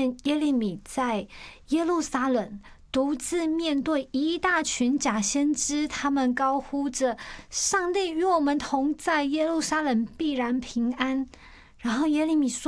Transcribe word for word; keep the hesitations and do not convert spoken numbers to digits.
见耶利米在耶路撒冷独自面对一大群假先知，他们高呼着上帝与我们同在，耶路撒冷必然平安。然后耶利米说